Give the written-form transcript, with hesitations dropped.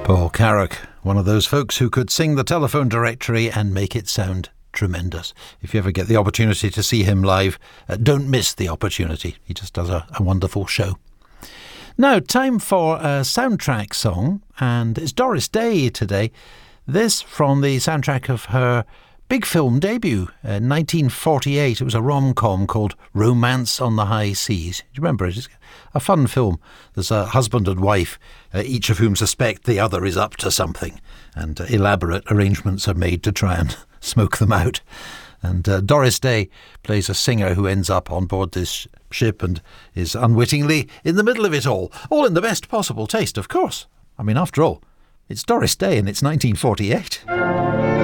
Paul Carrack, one of those folks who could sing the telephone directory and make it sound tremendous. If you ever get the opportunity to see him live, don't miss the opportunity. He just does a wonderful show. Now, time for a soundtrack song, and it's Doris Day today. This from the soundtrack of her big film debut in 1948. It was a rom-com called Romance on the High Seas. Do you remember it? It's a fun film. There's a husband and wife, each of whom suspect the other is up to something, and elaborate arrangements are made to try and smoke them out. And Doris Day plays a singer who ends up on board this ship and is unwittingly in the middle of it all in the best possible taste, of course. I mean, after all, it's Doris Day and it's 1948.